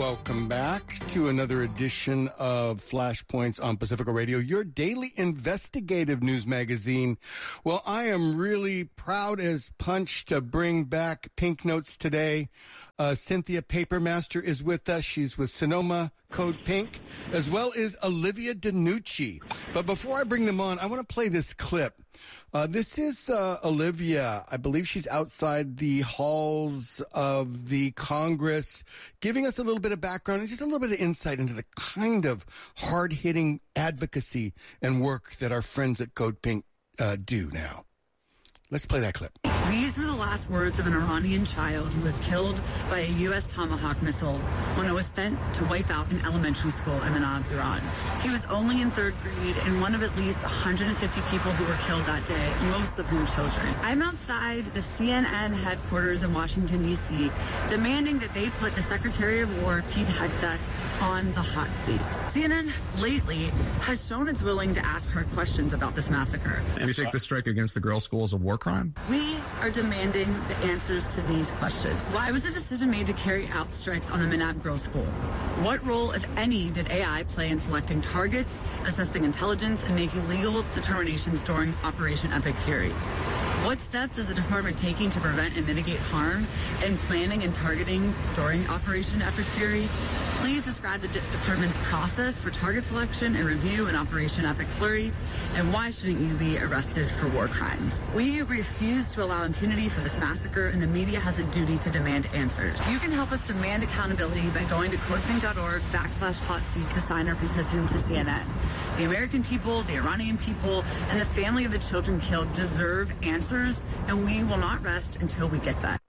welcome back to another edition of Flashpoints on Pacifica Radio, your daily investigative news magazine. Well, I am really proud as punch to bring back Pink Notes today. Cynthia Papermaster is with us. She's with Sonoma Code Pink, as well as Olivia DeNucci. But before I bring them on, I want to play this clip. This is Olivia. I believe she's outside the halls of the Congress, giving us a little bit of background and just a little bit of insight into the kind of hard-hitting advocacy and work that our friends at Code Pink do now. Let's play that clip. These were the last words of an Iranian child who was killed by a U.S. Tomahawk missile when it was sent to wipe out an elementary school in Manab, Iran. He was only in third grade and one of at least 150 people who were killed that day, most of whom children. I'm outside the CNN headquarters in Washington, D.C., demanding that they put the Secretary of War, Pete Hegseth, on the hot seat. CNN lately has shown it's willing to ask hard questions about this massacre. Do you think the strike against the girls' school is a war crime? We are demanding the answers to these questions. Why was the decision made to carry out strikes on the Manab Girls' School? What role, if any, did AI play in selecting targets, assessing intelligence, and making legal determinations during Operation Epic Fury? What steps is the department taking to prevent and mitigate harm and planning and targeting during Operation Epic Fury? Please describe the department's process for target selection and review in Operation Epic Flurry, and why shouldn't you be arrested for war crimes? We refuse to allow impunity for this massacre, and the media has a duty to demand answers. You can help us demand accountability by going to codepink.org/hot seat to sign our petition to CNN. The American people, the Iranian people, and the family of the children killed deserve answers, and we will not rest until we get that.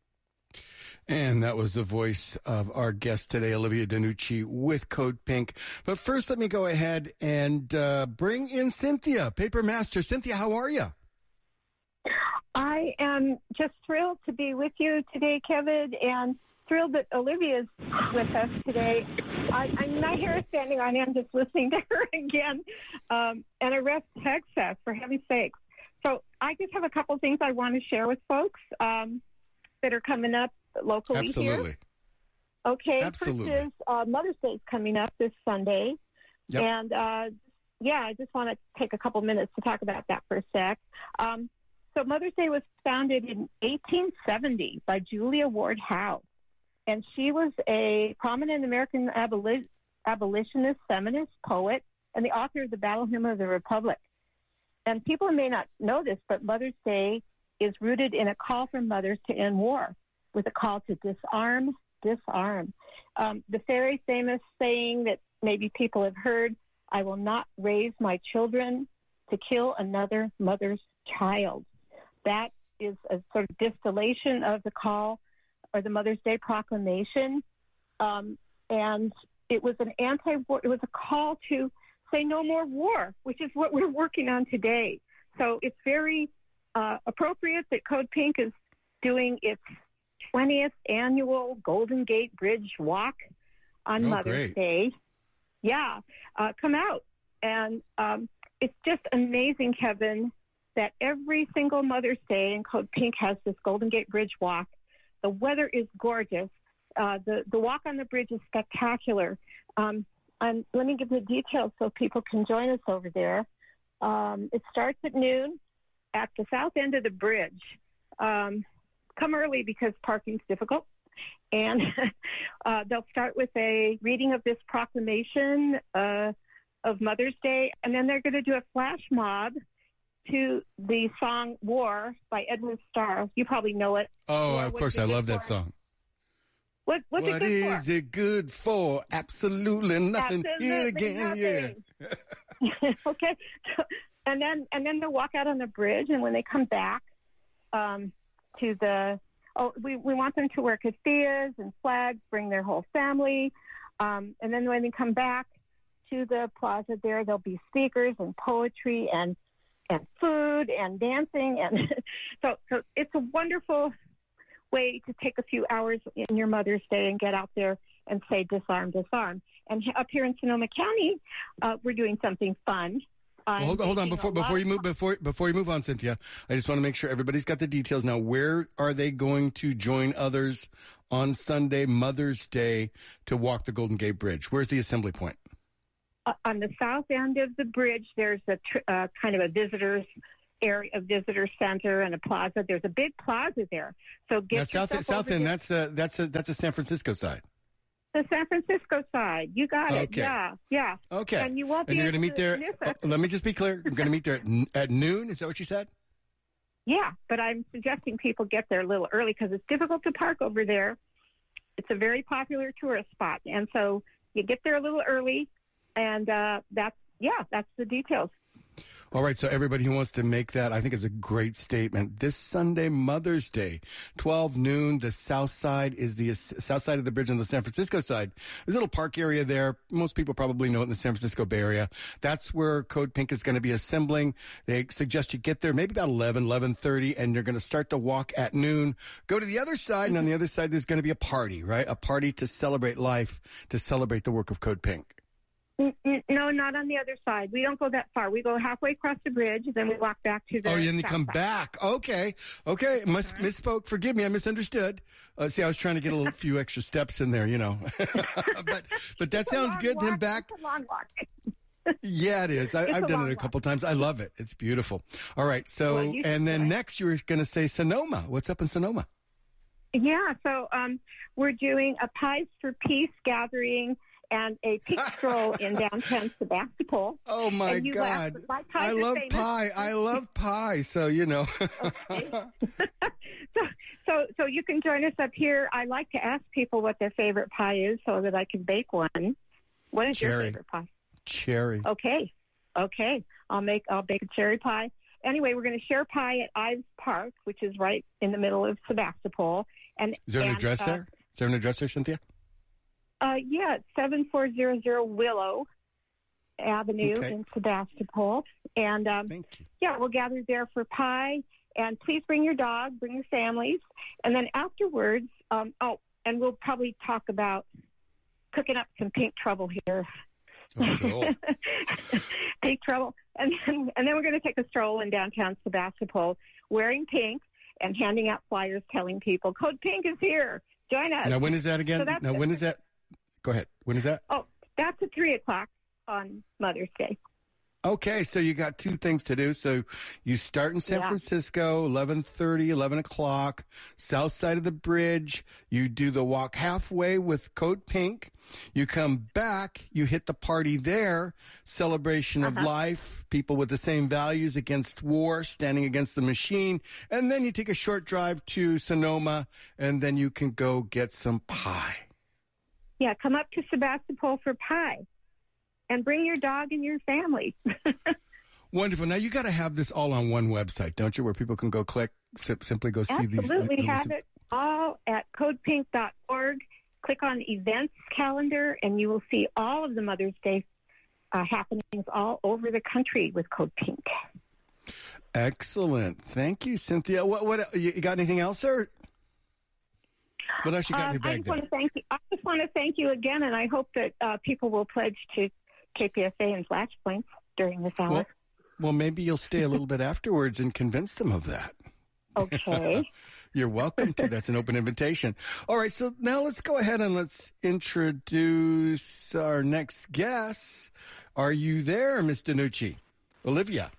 And that was the voice of our guest today, Olivia DeNucci with Code Pink. But first, let me go ahead and bring in Cynthia, Papermaster. Cynthia, how are you? I am just thrilled to be with you today, Kevin, and thrilled that Olivia is with us today. I'm not here standing on end, just listening to her again, and arrest Hegseth, for heaven's sakes. So I just have a couple things I want to share with folks that are coming up locally. Absolutely. Here. Okay. Absolutely. First is Mother's Day is coming up this Sunday. Yep. And, I just want to take a couple minutes to talk about that for a sec. So Mother's Day was founded in 1870 by Julia Ward Howe. And she was a prominent American abolitionist, feminist, poet, and the author of the Battle Hymn of the Republic. And people may not know this, but Mother's Day is rooted in a call from mothers to end war, with a call to disarm. The very famous saying that maybe people have heard, I will not raise my children to kill another mother's child. That is a sort of distillation of the call, or the Mother's Day proclamation. And it was an anti-war, it was a call to say no more war, which is what we're working on today. So it's very appropriate that Code Pink is doing its 20th annual Golden Gate Bridge Walk on Mother's Day. Yeah, come out. And it's just amazing, Kevin, that every single Mother's Day, and Code Pink has this Golden Gate Bridge Walk. The weather is gorgeous. The walk on the bridge is spectacular. And let me give the details so people can join us over there. It starts at noon at the south end of the bridge. Come early because parking's difficult. And they'll start with a reading of this proclamation of Mother's Day, and then they're going to do a flash mob to the song War by Edwin Starr. You probably know it. Oh, of course. I love that song. What's it good for? What is it good for? Absolutely nothing. Here again, yeah. Okay. So, and then they'll walk out on the bridge, and when they come back we want them to wear keffiyehs and flags, bring their whole family, and then when they come back to the plaza there, there'll be speakers and poetry and food and dancing, and so it's a wonderful way to take a few hours in your Mother's Day and get out there and say disarm, disarm. And up here in Sonoma County, we're doing something fun. Hold on. Before you move on, Cynthia, I just want to make sure everybody's got the details now. Where are they going to join others on Sunday, Mother's Day, to walk the Golden Gate Bridge? Where's the assembly point? On the south end of the bridge, there's a kind of a visitors area, a visitor center, and a plaza. There's a big plaza there. So get south end. That's the San Francisco side. The San Francisco side. You got it. Yeah. Okay. And you won't be. And you're going to meet there. Let me just be clear. You're going to meet there at noon. Is that what you said? Yeah, but I'm suggesting people get there a little early because it's difficult to park over there. It's a very popular tourist spot, and so you get there a little early, and that's the details. All right, so everybody who wants to make that, I think is a great statement. This Sunday, Mother's Day, 12 noon, the south side is the south side of the bridge on the San Francisco side. There's a little park area there. Most people probably know it in the San Francisco Bay Area. That's where Code Pink is going to be assembling. They suggest you get there maybe about 11:30, and you're going to start the walk at noon. Go to the other side, and on the other side, there's going to be a party, right? A party to celebrate life, to celebrate the work of Code Pink. No, not on the other side. We don't go that far. We go halfway across the bridge, then we walk back to the. Oh, and you come back. Okay. Misspoke. Forgive me. I misunderstood. See, I was trying to get a few extra steps in there, but that sounds good. Then back. It's a long walk. Yeah, it is. I've done it a couple times. I love it. It's beautiful. All right. So, and then next you were going to say Sonoma. What's up in Sonoma? Yeah. So we're doing a Pies for Peace gathering and a pink stroll in downtown Sebastopol. Oh, my God. I love pie. I love pie. So, Okay. So you can join us up here. I like to ask people what their favorite pie is so that I can bake one. What is your favorite pie? Cherry. Okay. I'll bake a cherry pie. Anyway, we're going to share pie at Ives Park, which is right in the middle of Sebastopol. Is there an address there? Is there an address there, Cynthia? Yeah, it's 7400 Willow Avenue in Sebastopol. And, thank you. Yeah, we'll gather there for pie. And please bring your dog, bring your families. And then afterwards, and we'll probably talk about cooking up some pink trouble here. Oh, cool. Pink trouble. And then we're going to take a stroll in downtown Sebastopol wearing pink and handing out flyers telling people, Code Pink is here. Join us. Now, when is that again? When is that? Go ahead. When is that? Oh, that's at 3 o'clock on Mother's Day. Okay, so you got two things to do. So you start in San Francisco, 11:30, 11 o'clock, south side of the bridge. You do the walk halfway with Code Pink. You come back, you hit the party there, celebration of life, people with the same values against war, standing against the machine. And then you take a short drive to Sonoma, and then you can go get some pie. Yeah, come up to Sebastopol for pie. And bring your dog and your family. Wonderful. Now, you got to have this all on one website, don't you, where people can go click, simply go see these. Absolutely. Have it all at codepink.org. Click on events calendar, and you will see all of the Mother's Day happenings all over the country with Code Pink. Excellent. Thank you, Cynthia. What you got anything else, sir? What else you got in your bag? I just want to thank you again, and I hope that people will pledge to KPFA and Flashpoints during this hour. Well, maybe you'll stay a little bit afterwards and convince them of that. Okay. You're welcome to. That's an open invitation. All right, so now let's go ahead and let's introduce our next guest. Are you there, Ms. DiNucci? Olivia?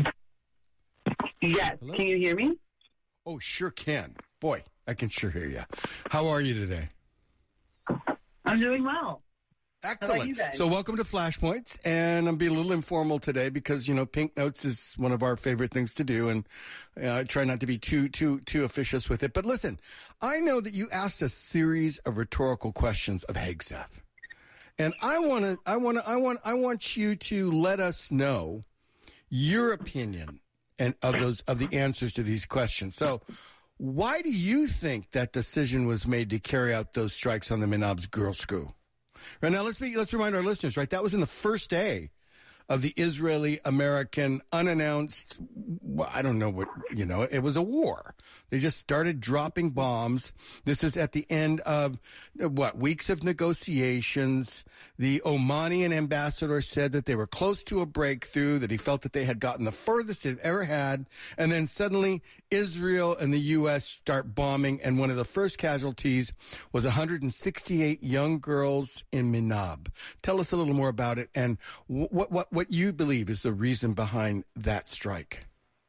Yes. Hello? Can you hear me? Oh, sure can. Boy, I can sure hear you. How are you today? I'm doing well. Excellent. How about you guys? So welcome to Flashpoints, and I'm being a little informal today because, Pink Notes is one of our favorite things to do, and I try not to be too officious with it. But listen, I know that you asked a series of rhetorical questions of Hegseth, and I want you to let us know your opinion and of the answers to these questions. So, why do you think that decision was made to carry out those strikes on the Menab's Girls' School? Right now, let's remind our listeners, right? That was in the first day of the Israeli-American unannounced, well, I don't know what, it was a war. They just started dropping bombs. This is at the end of, weeks of negotiations. The Omanian ambassador said that they were close to a breakthrough, that he felt that they had gotten the furthest they've ever had. And then suddenly Israel and the U.S. start bombing. And one of the first casualties was 168 young girls in Minab. Tell us a little more about it and what you believe is the reason behind that strike.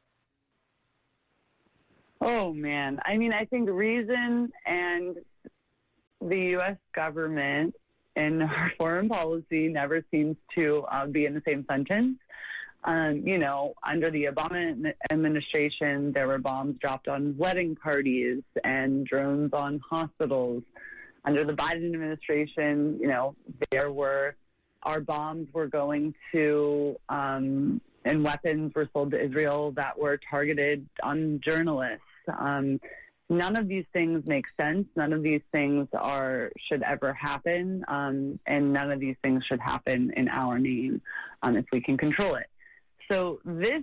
Oh, man. I mean, I think reason and the U.S. government and our foreign policy never seems to be in the same sentence. Under the Obama administration, there were bombs dropped on wedding parties and drones on hospitals. Under the Biden administration, our bombs were going to, and weapons were sold to Israel that were targeted on journalists. None of these things make sense. None of these things should ever happen, and none of these things should happen in our name if we can control it. So this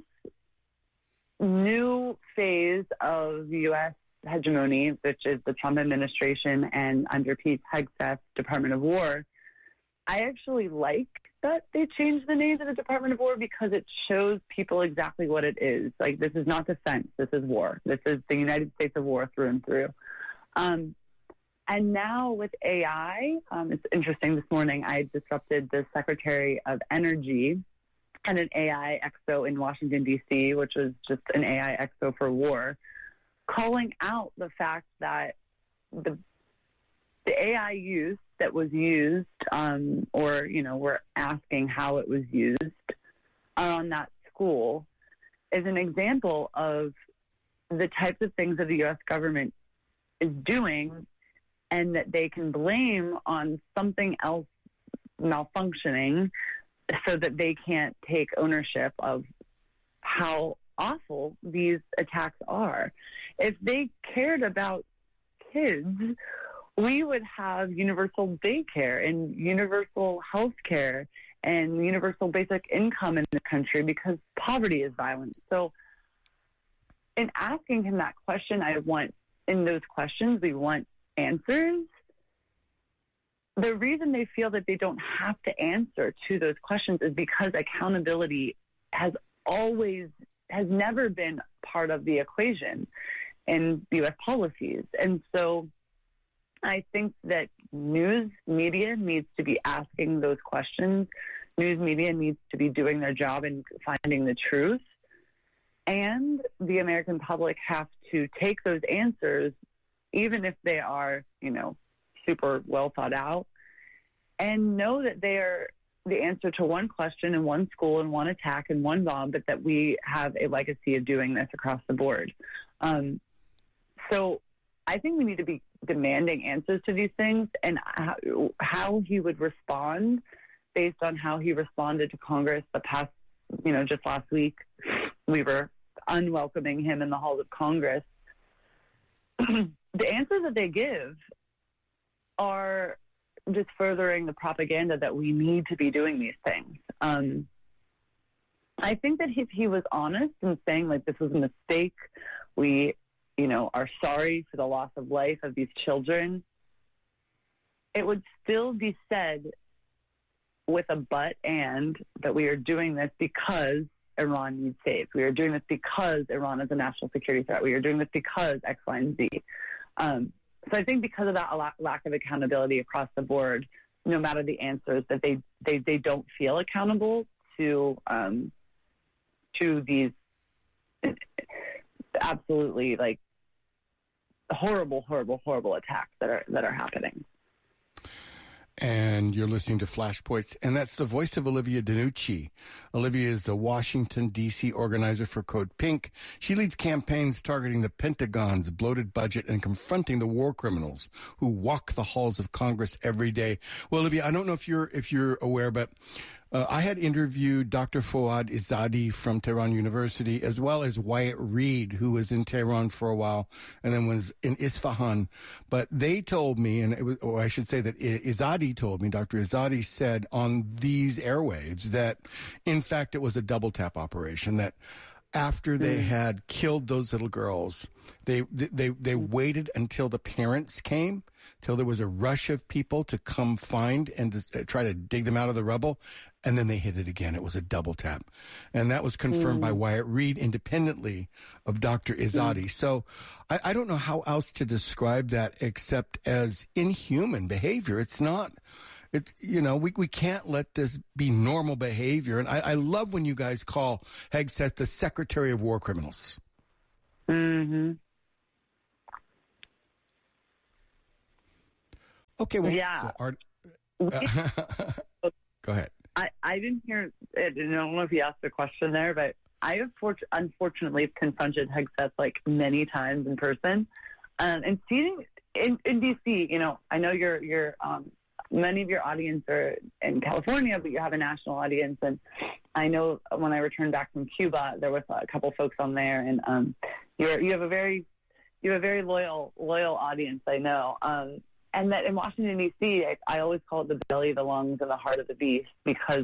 new phase of U.S. hegemony, which is the Trump administration and under Pete Hegseth's Department of War, I actually like that they changed the name to the Department of War because it shows people exactly what it is. Like, this is not defense. This is war. This is the United States of war through and through. And now with AI, it's interesting. This morning I disrupted the Secretary of Energy at an AI expo in Washington, D.C., which was just an AI expo for war, calling out the fact that the AI use that was used, we're asking how it was used on that school, is an example of the types of things that the U.S. government is doing and that they can blame on something else malfunctioning so that they can't take ownership of how awful these attacks are. If they cared about kids, we would have universal daycare and universal health care and universal basic income in the country because poverty is violent. So in asking him that question, in those questions, we want answers. The reason they feel that they don't have to answer to those questions is because accountability has never been part of the equation in U.S. policies. And so I think that news media needs to be asking those questions. News media needs to be doing their job in finding the truth. And the American public have to take those answers, even if they are, super well thought out, and know that they are the answer to one question in one school and one attack and one bomb, but that we have a legacy of doing this across the board. So I think we need to be demanding answers to these things, and how he would respond based on how he responded to Congress the past, just last week. We were unwelcoming him in the halls of Congress. The answers that they give are just furthering the propaganda that we need to be doing these things. I think that if he was honest in saying, like, this was a mistake, we, are sorry for the loss of life of these children, it would still be said with a but and that we are doing this because Iran needs saved. We are doing this because Iran is a national security threat. We are doing this because X, Y, and Z. So I think because of that lack of accountability across the board, no matter the answers, that they don't feel accountable to these absolutely like horrible attacks that are happening. And you're listening to Flashpoints, and that's the voice of Olivia DeNucci. Olivia is a Washington, D.C. organizer for Code Pink. She leads campaigns targeting the Pentagon's bloated budget and confronting the war criminals who walk the halls of Congress every day. Well, Olivia, I don't know if you're aware, but I had interviewed Dr. Fouad Izzadi from Tehran University, as well as Wyatt Reed, who was in Tehran for a while and then was in Isfahan. But they told me, or I should say that Izzadi told me, Dr. Izzadi said on these airwaves that, in fact, it was a double tap operation, that after they had killed those little girls, they waited until the parents came, till there was a rush of people to come find and to try to dig them out of the rubble, and then they hit it again. It was a double tap. And that was confirmed by Wyatt Reed independently of Dr. Izzadi. So I don't know how else to describe that except as inhuman behavior. It's not... It's, we can't let this be normal behavior. And I love when you guys call Hegseth the Secretary of War Criminals. Mm-hmm. Okay, well, yeah. Go ahead. I didn't hear it. I don't know if you asked a question there, but I have unfortunately confronted Hegseth many times in person. And seeing in D.C., I know you're many of your audience are in California, but you have a national audience. And I know when I returned back from Cuba, there was a couple folks on there, and you have a very loyal audience. I know, and that in Washington D.C., I always call it the belly, the lungs, and the heart of the beast, because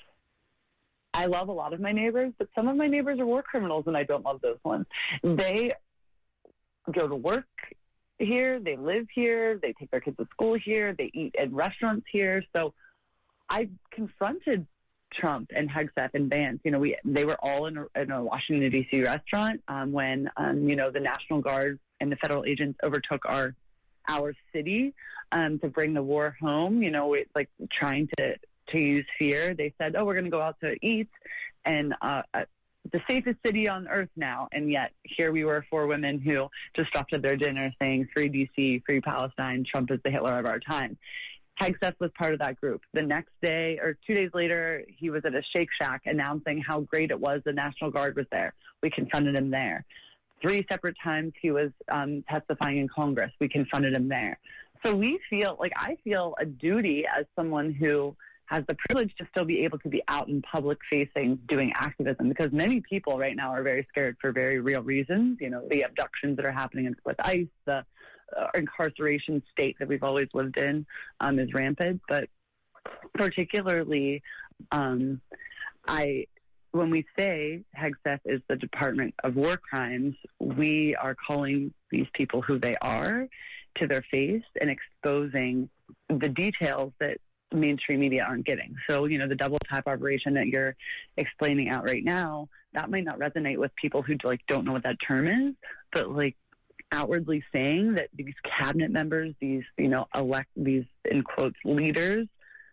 I love a lot of my neighbors, but some of my neighbors are war criminals, and I don't love those ones. They go to work here, they live here, they take their kids to school here, they eat at restaurants here. So I confronted Trump and Hegseth and Vance. They were all in a Washington D.C. restaurant when the National Guard and the federal agents overtook our city to bring the war home. It's like trying to use fear. They said, "Oh, we're going to go out to eat," and the safest city on earth now, and yet here we were, 4 women who just stopped at their dinner saying, "Free DC, free Palestine, Trump is the Hitler of our time." Hegseth was part of that group. The next day, or 2 days later, he was at a Shake Shack announcing how great it was the National Guard was there. We confronted him there. 3 separate times he was testifying in Congress. We confronted him there. So I feel a duty as someone who has the privilege to still be able to be out in public facing doing activism, because many people right now are very scared for very real reasons. The abductions that are happening with ICE, the incarceration state that we've always lived in is rampant. But particularly, when we say Hegseth is the Department of War Crimes, we are calling these people who they are to their face and exposing the details that mainstream media aren't getting. So, the double tap operation that you're explaining out right now, that might not resonate with people who don't know what that term is, but outwardly saying that these cabinet members, these, these in quotes leaders,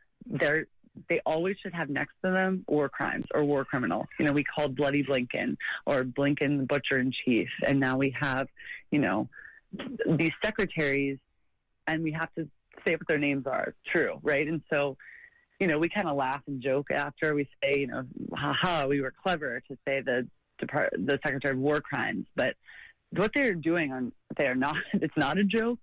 they always should have next to them war crimes or war criminals. We called Bloody Blinken or Blinken the Butcher in Chief, and now we have, these secretaries, and we have to say what their names are, true, right? And so, we kind of laugh and joke after we say, haha, we were clever to say the Secretary of War Crimes, but what they're doing it's not a joke.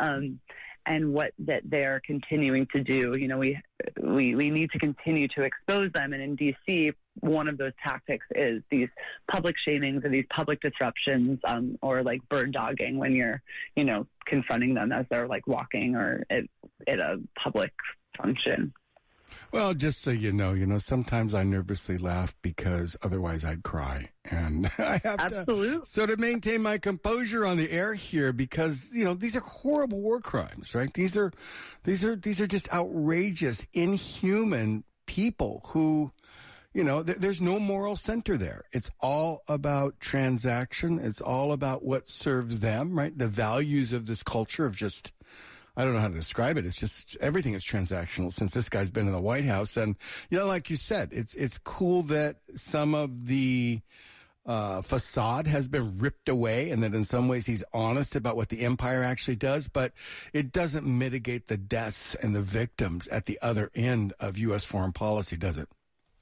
And what that they're continuing to do, we need to continue to expose them. And in D.C., one of those tactics is these public shamings or these public disruptions, or bird dogging when you're, confronting them as they're walking or at a public function. Well, just so you know, sometimes I nervously laugh because otherwise I'd cry. And I have to sort of maintain my composure on the air here because, these are horrible war crimes, right? These are just outrageous, inhuman people who, there's no moral center there. It's all about transaction. It's all about what serves them, right? The values of this culture of just, I don't know how to describe it. It's just everything is transactional since this guy's been in the White House. And, like you said, it's cool that some of the facade has been ripped away and that in some ways he's honest about what the empire actually does, but it doesn't mitigate the deaths and the victims at the other end of U.S. foreign policy, does it?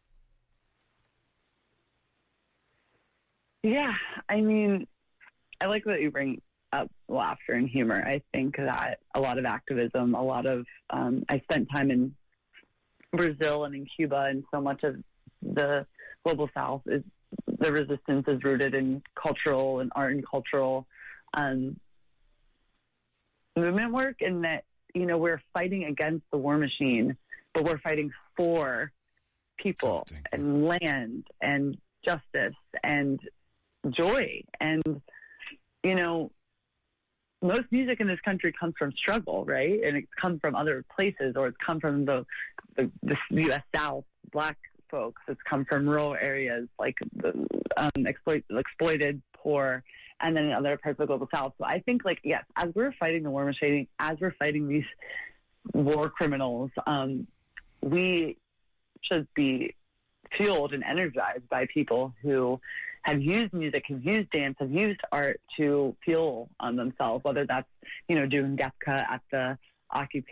Yeah, I mean, I like that you bring up laughter and humor. I think that a lot of activism, I spent time in Brazil and in Cuba, and so much of the global South is the resistance is rooted in cultural and art and cultural movement work, and that, you know, we're fighting against the war machine, but we're fighting for people and land and justice and joy. And, you know, most music in this country comes from struggle, right? And it's come from other places, or it's come from the U.S. South, Black folks. It's come from rural areas, like the exploited, poor, and then in other parts of the global South. So I think, like, yes, as we're fighting the war machine, as we're fighting these war criminals, we should be fueled and energized by people who have used music, have used dance, have used art to fuel themselves, whether that's, you know, doing Gepka at the occupation